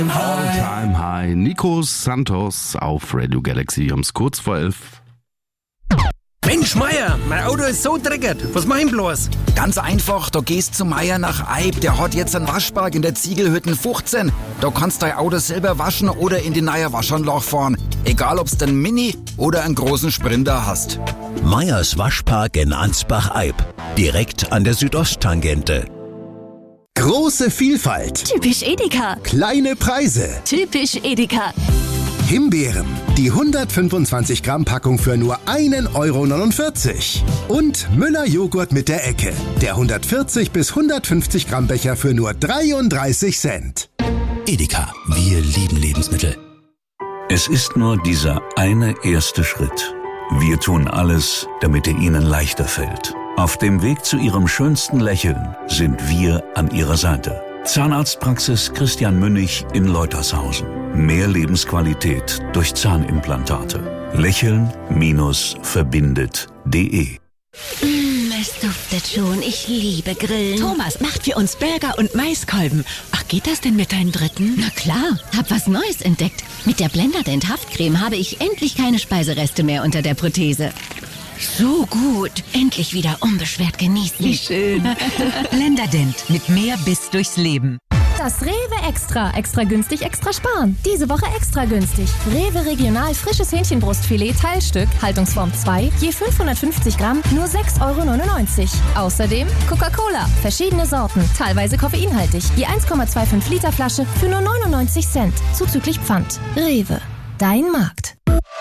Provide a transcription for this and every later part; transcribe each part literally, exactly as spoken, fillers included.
All-Time High. Nico Santos auf Radio Galaxy ums kurz vor elf. Mensch, Meier, mein Auto ist so dreckig. Was mach ich bloß? Ganz einfach, da gehst zu Meier nach Eib. Der hat jetzt einen Waschpark in der Ziegelhütten fünfzehn. Da kannst dein Auto selber waschen oder in die neue Waschanlage fahren. Egal, ob's den Mini oder einen großen Sprinter hast. Meyers Waschpark in Ansbach-Eib. Direkt an der Südosttangente. Große Vielfalt. Typisch Edeka. Kleine Preise. Typisch Edeka. Himbeeren. Die hundertfünfundzwanzig Gramm Packung für nur ein Euro neunundvierzig. Und Müller Joghurt mit der Ecke. Der hundertvierzig bis hundertfünfzig Gramm Becher für nur dreiunddreißig Cent. Edeka. Wir lieben Lebensmittel. Es ist nur dieser eine erste Schritt. Wir tun alles, damit er Ihnen leichter fällt. Auf dem Weg zu Ihrem schönsten Lächeln sind wir an Ihrer Seite. Zahnarztpraxis Christian Münnig in Leutershausen. Mehr Lebensqualität durch Zahnimplantate. Lächeln-verbindet punkt de. Mm, es duftet schon. Ich liebe Grillen. Thomas macht für uns Burger und Maiskolben. Ach, geht das denn mit deinen Dritten? Na klar, hab was Neues entdeckt. Mit der Blenderdent Haftcreme habe ich endlich keine Speisereste mehr unter der Prothese. So gut. Endlich wieder unbeschwert genießen. Wie schön. Blenderdent mit mehr Biss durchs Leben. Das Rewe Extra. Extra günstig, extra sparen. Diese Woche extra günstig. Rewe Regional frisches Hähnchenbrustfilet Teilstück, Haltungsform zwei, je fünfhundertfünfzig Gramm, nur sechs Euro neunundneunzig. Außerdem Coca-Cola, verschiedene Sorten, teilweise koffeinhaltig, je eins Komma fünfundzwanzig Liter Flasche für nur neunundneunzig Cent, zuzüglich Pfand. Rewe, dein Markt.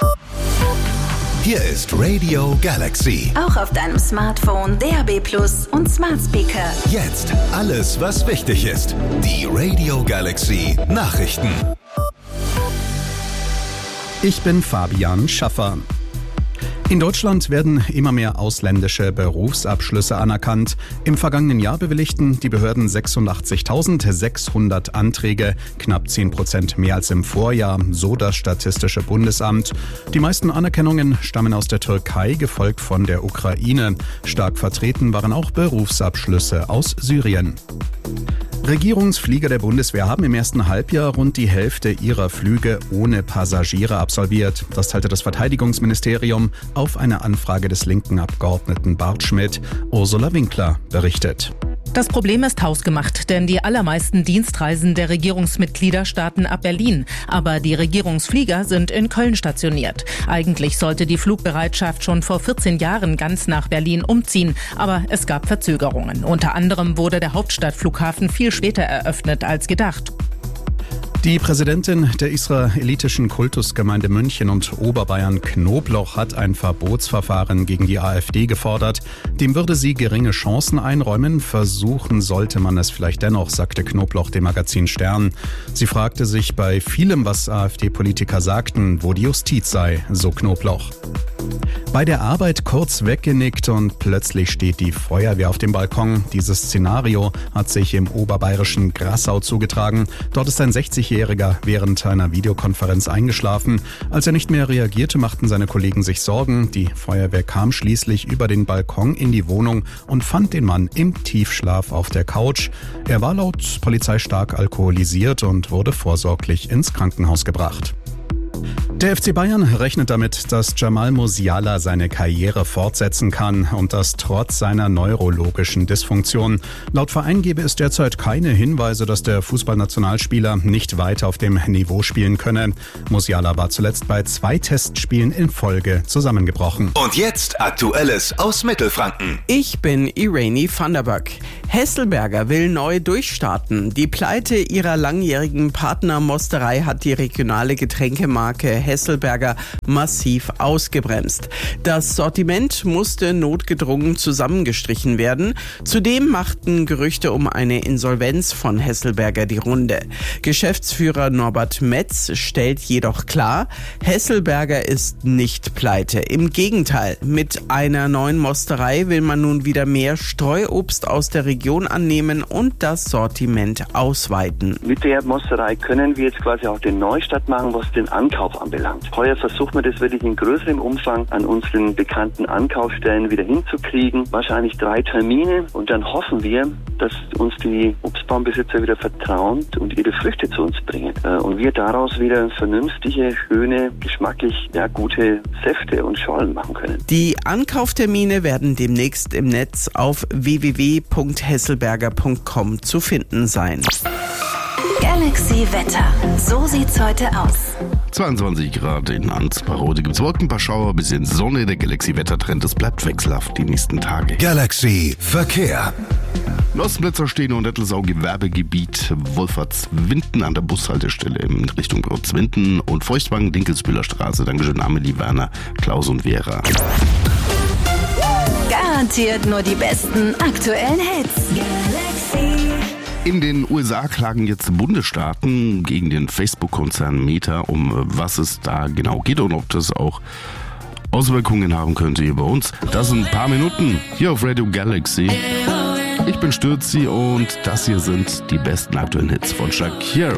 Hier ist Radio Galaxy. Auch auf deinem Smartphone, D A B Plus und Smart Speaker. Jetzt alles, was wichtig ist. Die Radio Galaxy Nachrichten. Ich bin Fabian Schaffer. In Deutschland werden immer mehr ausländische Berufsabschlüsse anerkannt. Im vergangenen Jahr bewilligten die Behörden sechsundachtzigtausendsechshundert Anträge, knapp zehn Prozent mehr als im Vorjahr, so das Statistische Bundesamt. Die meisten Anerkennungen stammen aus der Türkei, gefolgt von der Ukraine. Stark vertreten waren auch Berufsabschlüsse aus Syrien. Regierungsflieger der Bundeswehr haben im ersten Halbjahr rund die Hälfte ihrer Flüge ohne Passagiere absolviert. Das teilte das Verteidigungsministerium auf eine Anfrage des linken Abgeordneten Bart Schmidt. Ursula Winkler berichtet. Das Problem ist hausgemacht, denn die allermeisten Dienstreisen der Regierungsmitglieder starten ab Berlin. Aber die Regierungsflieger sind in Köln stationiert. Eigentlich sollte die Flugbereitschaft schon vor vierzehn Jahren ganz nach Berlin umziehen. Aber es gab Verzögerungen. Unter anderem wurde der Hauptstadtflughafen viel später eröffnet als gedacht. Die Präsidentin der israelitischen Kultusgemeinde München und Oberbayern Knobloch hat ein Verbotsverfahren gegen die AfD gefordert. Dem würde sie geringe Chancen einräumen. Versuchen sollte man es vielleicht dennoch, sagte Knobloch dem Magazin Stern. Sie fragte sich bei vielem, was AfD-Politiker sagten, wo die Justiz sei, so Knobloch. Bei der Arbeit kurz weggenickt und plötzlich steht die Feuerwehr auf dem Balkon. Dieses Szenario hat sich im oberbayerischen Grassau zugetragen. Dort ist ein sechzigjähriger während einer Videokonferenz eingeschlafen. Als er nicht mehr reagierte, machten seine Kollegen sich Sorgen. Die Feuerwehr kam schließlich über den Balkon in die Wohnung und fand den Mann im Tiefschlaf auf der Couch. Er war laut Polizei stark alkoholisiert und wurde vorsorglich ins Krankenhaus gebracht. Der F C Bayern rechnet damit, dass Jamal Musiala seine Karriere fortsetzen kann und das trotz seiner neurologischen Dysfunktion. Laut Verein gebe es derzeit keine Hinweise, dass der Fußballnationalspieler nicht weiter auf dem Niveau spielen könne. Musiala war zuletzt bei zwei Testspielen in Folge zusammengebrochen. Und jetzt Aktuelles aus Mittelfranken. Ich bin Irene van der Böck. Hesselberger will neu durchstarten. Die Pleite ihrer langjährigen Partnermosterei hat die regionale Getränkemarke Hesselberger massiv ausgebremst. Das Sortiment musste notgedrungen zusammengestrichen werden. Zudem machten Gerüchte um eine Insolvenz von Hesselberger die Runde. Geschäftsführer Norbert Metz stellt jedoch klar, Hesselberger ist nicht pleite. Im Gegenteil, mit einer neuen Mosterei will man nun wieder mehr Streuobst aus der Region annehmen und das Sortiment ausweiten. Mit der Mosterei können wir jetzt quasi auch den Neustart machen, was den Ankauf anbelangt. anbelangt. Heuer versuchen wir das wirklich in größerem Umfang an unseren bekannten Ankaufsstellen wieder hinzukriegen. Wahrscheinlich drei Termine und dann hoffen wir, dass uns die Obstbaumbesitzer wieder vertrauen und ihre Früchte zu uns bringen. Und wir daraus wieder vernünftige, schöne, geschmacklich ja, gute Säfte und Schorlen machen können. Die Ankauftermine werden demnächst im Netz auf w w w punkt hesselberger punkt com zu finden sein. Galaxy Wetter. So sieht's heute aus. zweiundzwanzig Grad in Ansbach. Heute gibt's Wolken, ein paar Schauer, bisschen Sonne. Der Galaxy-Wettertrend, es bleibt wechselhaft die nächsten Tage. Galaxy Verkehr. Lostenplätzer stehen und Ettelsau Gewerbegebiet Wolfertswinden an der Bushaltestelle in Richtung Rotzwinden und Feuchtwagen Dinkelsbühler Straße. Dankeschön Amelie, Werner, Klaus und Vera. Garantiert nur die besten aktuellen Hits. Galaxy. In den U S A klagen jetzt Bundesstaaten gegen den Facebook-Konzern Meta, um was es da genau geht und ob das auch Auswirkungen haben könnte hier bei uns. Das sind ein paar Minuten hier auf Radio Galaxy. Ich bin Stürzi und das hier sind die besten aktuellen Hits von Shakira.